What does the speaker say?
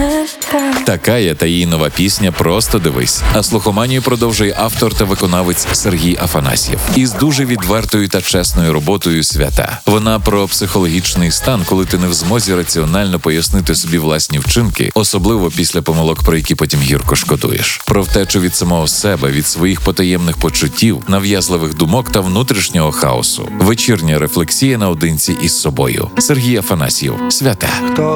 Така є та її нова пісня «Просто дивись». А слухоманію продовжує автор та виконавець Сергій Афанасьєв із дуже відвертою та чесною роботою «Свята». Вона про психологічний стан, коли ти не в змозі раціонально пояснити собі власні вчинки, особливо після помилок, про які потім гірко шкодуєш. Про втечу від самого себе, від своїх потаємних почуттів, нав'язливих думок та внутрішнього хаосу. Вечірня рефлексія наодинці із собою. Сергій Афанасьєв. «Свята».